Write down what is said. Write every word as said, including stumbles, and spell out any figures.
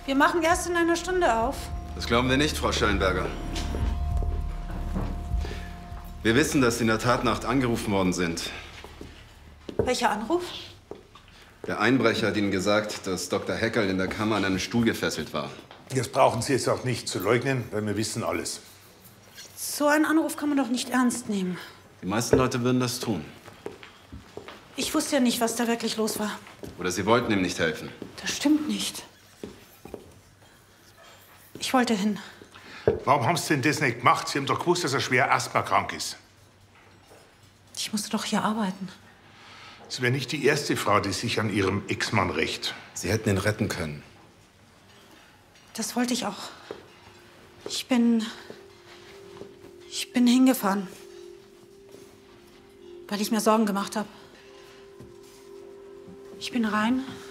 Wir machen erst in einer Stunde auf. Das glauben wir nicht, Frau Scheinberger. Wir wissen, dass Sie in der Tatnacht angerufen worden sind. Welcher Anruf? Der Einbrecher hat Ihnen gesagt, dass Doktor Heckerl in der Kammer an einen Stuhl gefesselt war. Das brauchen Sie jetzt auch nicht zu leugnen, weil wir wissen alles. So einen Anruf kann man doch nicht ernst nehmen. Die meisten Leute würden das tun. Ich wusste ja nicht, was da wirklich los war. Oder Sie wollten ihm nicht helfen. Das stimmt nicht. Ich wollte hin. Warum haben Sie denn das nicht gemacht? Sie haben doch gewusst, dass er schwer asthmakrank ist. Ich musste doch hier arbeiten. Sie wäre nicht die erste Frau, die sich an ihrem Ex-Mann rächt. Sie hätten ihn retten können. Das wollte ich auch. Ich bin... Ich bin hingefahren. Weil ich mir Sorgen gemacht habe. Ich bin rein,